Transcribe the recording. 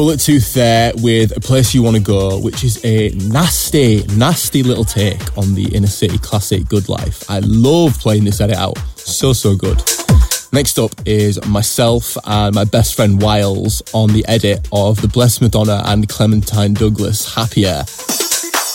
Bullet Tooth there with A Place You Want to Go, which is a nasty, nasty little take on the Inner City classic Good Life. I love playing this edit out. So good. Next up is myself and my best friend Wiles on the edit of the Blessed Madonna and Clementine Douglas Happier.